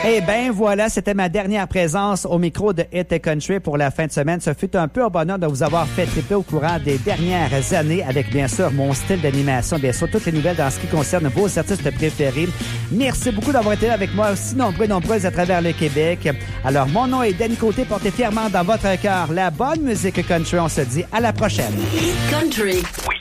Eh bien, voilà, c'était ma dernière présence au micro de Hit Country pour la fin de semaine. Ce fut un peu un bonheur de vous avoir fait triper au courant des dernières années avec, bien sûr, mon style d'animation, bien sûr, toutes les nouvelles dans ce qui concerne vos artistes préférés. Merci beaucoup d'avoir été là avec moi, aussi nombreux et nombreuses à travers le Québec. Alors, mon nom est Danny Côté, portez fièrement dans votre cœur la bonne musique country. On se dit à la prochaine. Hit Country. Oui.